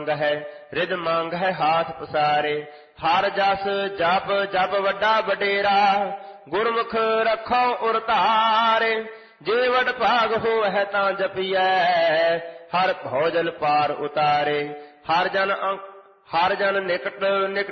ਮੰਗਹਿ ਰਿਦ ਮੰਗਹਿ ਹਾਥ ਪਸਾਰੇ। ਹਰ ਜਸ ਜਪ ਜਪ ਵੱਡਾ ਵਡੇਰਾ ਗੁਰਮੁਖ ਰੱਖੋ ਉਰ ਧਾਰੇ। ਜੇ ਵਡ ਭਾਗ ਹੋਵੈ ਤਾਂ ਜਪੀਐ ਹਰ ਭਉ ਜਲ ਪਾਰ ਉਤਾਰੇ। ਹਰ ਜਨ ਨਿਕਟ